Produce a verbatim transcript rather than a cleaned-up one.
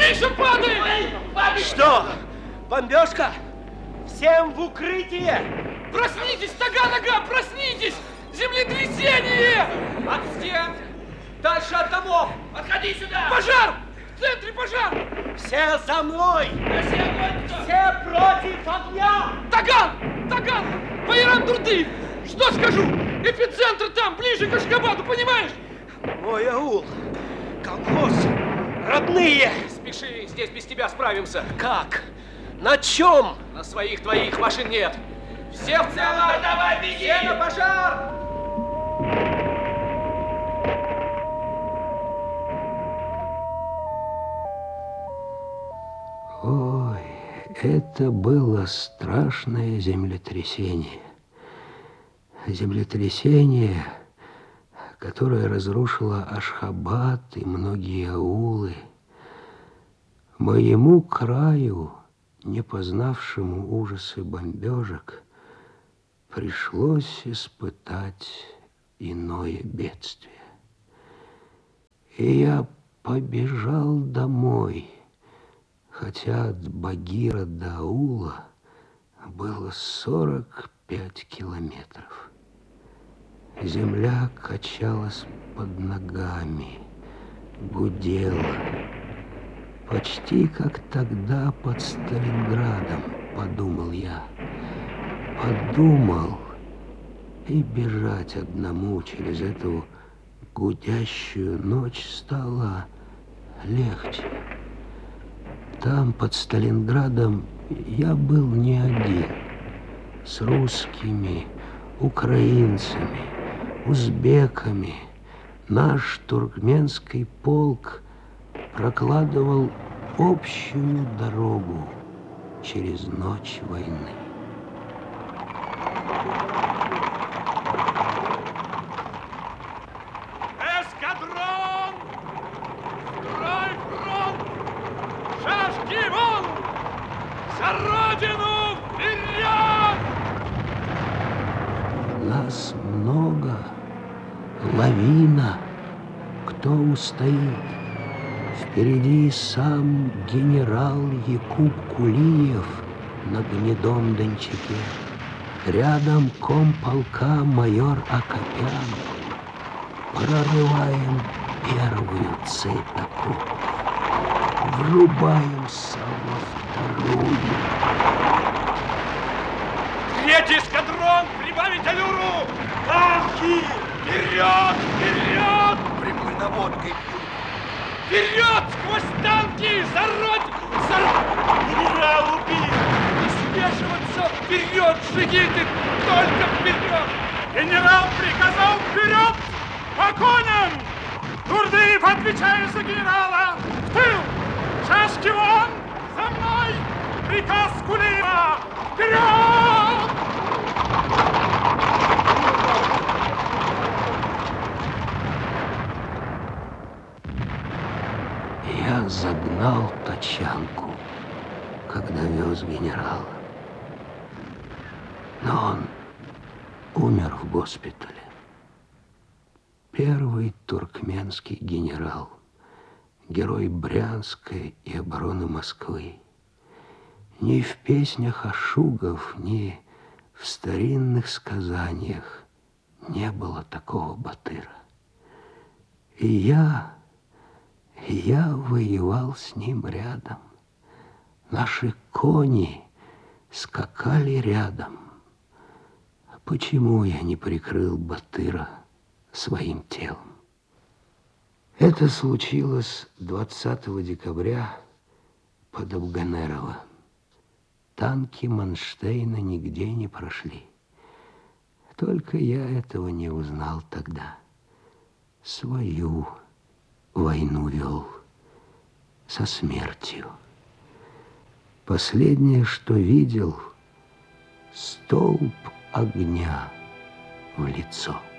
Миша, падай! Что? Бомбежка? Всем в укрытие! Проснитесь, Таганага, проснитесь! Землетрясение! От стен! Дальше от домов! Отходи сюда! Пожар! В центре пожар! Все за мной! Гаси огонь! Все против огня! Таган! Таган! Байрам Дурдыев! Что скажу? Эпицентр там, ближе к Ашхабаду, понимаешь? Мой аул, колхоз, родные! Спеши, здесь без тебя справимся. Как? На чем? На своих твоих машин нет. Все в целом! Ну, давай, беги! Все на пожар! Ой, это было страшное землетрясение. Землетрясение, которое разрушило Ашхабад и многие аулы. Моему краю, не познавшему ужасы бомбежек, пришлось испытать иное бедствие. И я побежал домой, хотя от Багира до аула было сорок пять километров. Земля качалась под ногами, гудела. Почти как тогда под Сталинградом, подумал я. Подумал, и бежать одному через эту гудящую ночь стало легче. Там, под Сталинградом, я был не один. С русскими, украинцами, узбеками. Наш туркменский полк прокладывал общую дорогу через ночь войны. Эскадрон! Строй фронт! Шашки вон! За родину вперед! Нас много, лавина, кто устоит? Впереди сам генерал Якуб Кулиев на гнедом дончаке. Рядом комполка майор Акопян. Прорываем первую цепь окопов. Врубаемся во вторую. Третий эскадрон! Прибавить аллюру! Танки! Вперед! Вперед! Прямой наводкой. Вперед! Сквозь танки! За родину! За... Генерал убит! Не спешиваться! Вперед, шагиты! Только вперед! Генерал приказал вперед! По коням! Дурдыев, отвечая за генерала! В тыл! Шашки вон! За мной! Приказ Кулиева! Вперед! Я загнал тачанку, когда вез генерала. Но он умер в госпитале. Первый туркменский генерал, герой Брянской и обороны Москвы. Ни в песнях ашугов, ни в старинных сказаниях не было такого батыра. И я... Я воевал с ним рядом. Наши кони скакали рядом. Почему я не прикрыл батыра своим телом? Это случилось двадцатого декабря под Афганерово. Танки Манштейна нигде не прошли. Только я этого не узнал тогда. Свою войну вел со смертью. Последнее, что видел, столб огня в лицо.